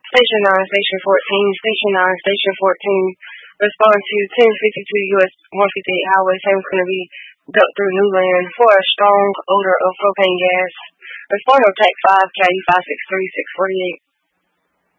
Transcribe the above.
Station 9, Station 14, Station 9, Station 14. Respond to 1052 US 158 Highway, San Quincy, duck through Newland for a strong odor of propane gas. Respond or text 5 KU 563 648.